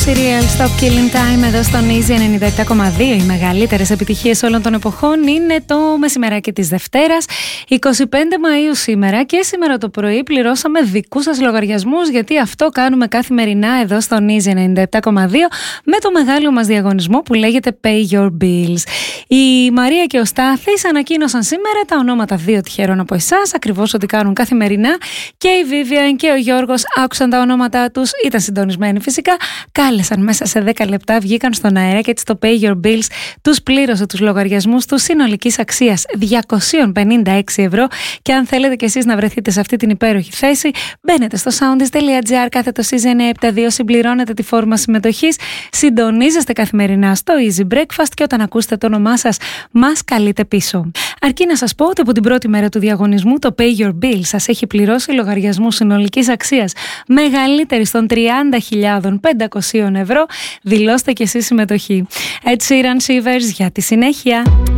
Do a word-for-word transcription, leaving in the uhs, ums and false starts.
Serial Stop Killing Time εδώ στον Easy ενενήντα επτά κόμμα δύο. Οι μεγαλύτερες επιτυχίες όλων των εποχών είναι το μεσημεράκι της Δευτέρας, εικοστή πέμπτη Μαΐου σήμερα, και σήμερα το πρωί πληρώσαμε δικούς σας λογαριασμούς, γιατί αυτό κάνουμε καθημερινά εδώ στον Easy ενενήντα επτά κόμμα δύο με το μεγάλο μας διαγωνισμό που λέγεται Pay Your Bills. Η Μαρία και ο Στάθης ανακοίνωσαν σήμερα τα ονόματα δύο τυχερών από εσάς, ακριβώς ό,τι κάνουν καθημερινά, και η Vivian και ο Γιώργος άκουσαν τα ονόματά τους, ήταν συντονισμένοι φυσικά, κάλεσαν μέσα σε δέκα λεπτά, βγήκαν στον αέρα και έτσι το Pay Your Bills τους πλήρωσε τους λογαριασμούς τους συνολικής αξίας διακόσια πενήντα έξι ευρώ. Και αν θέλετε κι εσείς να βρεθείτε σε αυτή την υπέροχη θέση, μπαίνετε στο soundis.gr κάθετο Easy εννιακόσια εβδομήντα δύο, συμπληρώνετε τη φόρμα συμμετοχής, συντονίζεστε καθημερινά στο Easy Breakfast και όταν ακούσετε το όνομά σας μας καλείτε πίσω. Αρκεί να σας πω ότι από την πρώτη μέρα του διαγωνισμού το Pay Your Bills σας έχει πληρώσει λογαριασμού συνολικής αξίας μεγαλύτερης των τριάντα χιλιάδες πεντακόσια ευρώ. Δηλώστε κι εσείς συμμετοχή. Ed Sheeran Shivers για τη συνέχεια.